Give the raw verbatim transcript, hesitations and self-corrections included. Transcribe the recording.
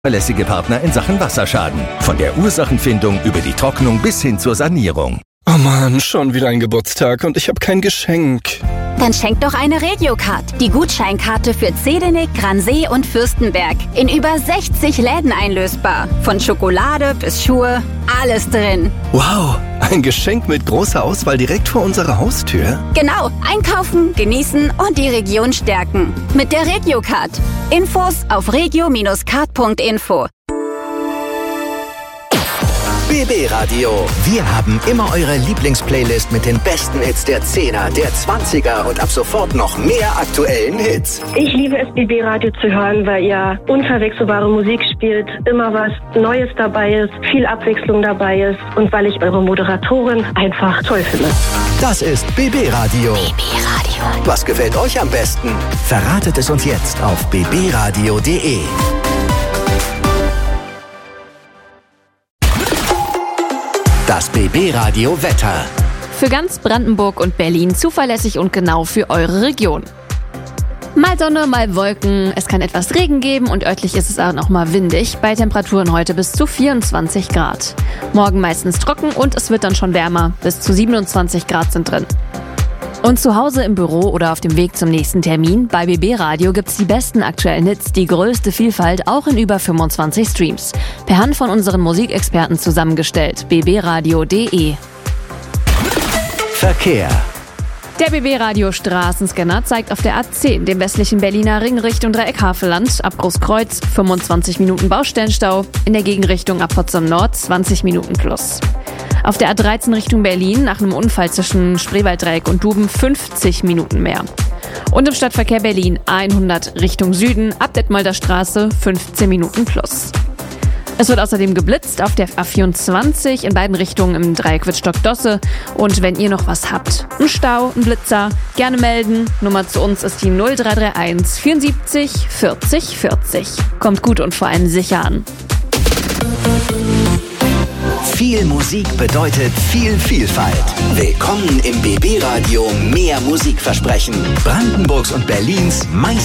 Verlässliche Partner in Sachen Wasserschaden. Von der Ursachenfindung über die Trocknung bis hin zur Sanierung. Oh Mann, schon wieder ein Geburtstag und ich habe kein Geschenk. Dann schenk doch eine Regiocard. Die Gutscheinkarte für Zedenick, Gransee und Fürstenberg. In über sechzig Läden einlösbar. Von Schokolade bis Schuhe, alles drin. Wow, ein Geschenk mit großer Auswahl direkt vor unserer Haustür? Genau, einkaufen, genießen und die Region stärken. Mit der Regiocard. Infos auf regio Bindestrich card Punkt info. B B Radio. Wir haben immer eure Lieblingsplaylist mit den besten Hits der Zehner, der Zwanziger und ab sofort noch mehr aktuellen Hits. Ich liebe es, B B Radio zu hören, weil ihr unverwechselbare Musik spielt, immer was Neues dabei ist, viel Abwechslung dabei ist und weil ich eure Moderatorin einfach toll finde. Das ist B B Radio. B B Radio. Was gefällt euch am besten? Verratet es uns jetzt auf b b radio punkt d e. Das B B Radio Wetter. Für ganz Brandenburg und Berlin zuverlässig und genau für eure Region. Mal Sonne, mal Wolken, es kann etwas Regen geben und örtlich ist es auch noch mal windig, bei Temperaturen heute bis zu vierundzwanzig Grad. Morgen meistens trocken und es wird dann schon wärmer, bis zu siebenundzwanzig Grad sind drin. Und zu Hause im Büro oder auf dem Weg zum nächsten Termin, bei B B Radio gibt's die besten aktuellen Hits, die größte Vielfalt, auch in über fünfundzwanzig Streams. Per Hand von unseren Musikexperten zusammengestellt. b b radio punkt d e. Verkehr. Der B B Radio Straßenscanner zeigt auf der A zehn, dem westlichen Berliner Ring Richtung Dreieck Havelland, ab Großkreuz fünfundzwanzig Minuten Baustellenstau, in der Gegenrichtung ab Potsdam Nord zwanzig Minuten plus. Auf der A dreizehn Richtung Berlin nach einem Unfall zwischen Spreewalddreieck und Duben fünfzig Minuten mehr. Und im Stadtverkehr Berlin hundert Richtung Süden, ab Detmolder Straße fünfzehn Minuten plus. Es wird außerdem geblitzt auf der A vierundzwanzig in beiden Richtungen im Dreieck Wittstock-Dosse. Und wenn ihr noch was habt, ein Stau, ein Blitzer, gerne melden. Nummer zu uns ist die null drei drei eins vierundsiebzig vierzig vierzig. Kommt gut und vor allem sicher an. Viel Musik bedeutet viel Vielfalt. Willkommen im B B Radio Mehr Musikversprechen. Brandenburgs und Berlins meist